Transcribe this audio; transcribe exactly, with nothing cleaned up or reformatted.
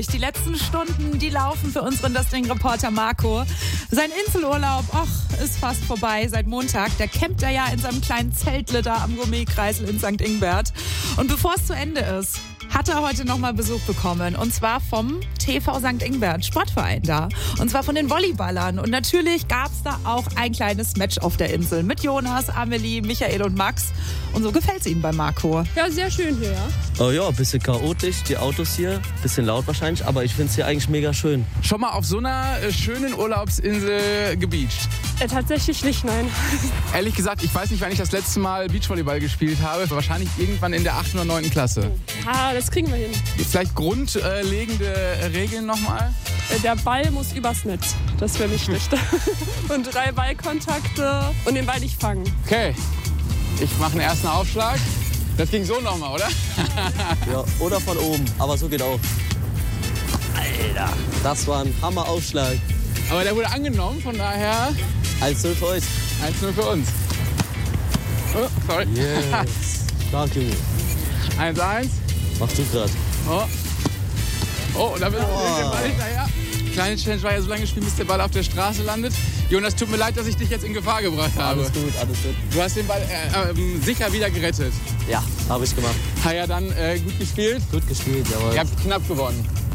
durch. Die letzten Stunden, die laufen für unseren Das Ding-Reporter Marco. Sein Inselurlaub, ach, ist fast vorbei seit Montag. Der campt er ja in seinem kleinen Zeltle da am Gourmetkreisel in Sankt Ingbert. Und bevor es zu Ende ist, hat er heute nochmal Besuch bekommen. Und zwar vom T V Sankt Ingbert, Sportverein da. Und zwar von den Volleyballern. Und natürlich gab es da auch ein kleines Match auf der Insel mit Jonas, Amelie, Michael und Max. Und so gefällt es ihnen bei Marco. Ja, sehr schön hier, ja. Oh ja, ein bisschen chaotisch, die Autos hier, ein bisschen laut wahrscheinlich, aber ich finde es hier eigentlich mega schön. Schon mal auf so einer äh, schönen Urlaubsinsel gebeacht? Äh, tatsächlich nicht, nein. Ehrlich gesagt, ich weiß nicht, wann ich das letzte Mal Beachvolleyball gespielt habe. Wahrscheinlich irgendwann in der achten oder neunten Klasse. Ah, das kriegen wir hin. Vielleicht grundlegende Regeln nochmal? Äh, der Ball muss übers Netz. Das wäre nicht schlecht. Und drei Ballkontakte und den Ball nicht fangen. Okay, ich mache einen ersten Aufschlag. Das ging so nochmal, oder? Ja, oder von oben, aber so geht auch. Alter, das war ein Hammer-Aufschlag. Aber der wurde angenommen, von daher eins null für euch. eins null für uns. Oh, sorry. Yes. Stark, Junge. eins eins. Machst du grad. Oh. Oh, da bist Oh. du den Ball hinterher. Kleine Challenge war ja so lange gespielt, bis der Ball auf der Straße landet. Jonas, tut mir leid, dass ich dich jetzt in Gefahr gebracht habe. Alles gut, alles gut. Du hast den Ball äh, äh, sicher wieder gerettet. Ja, habe ich gemacht. Ha, ja, dann äh, gut gespielt. Gut gespielt, jawohl. Ihr habt knapp gewonnen.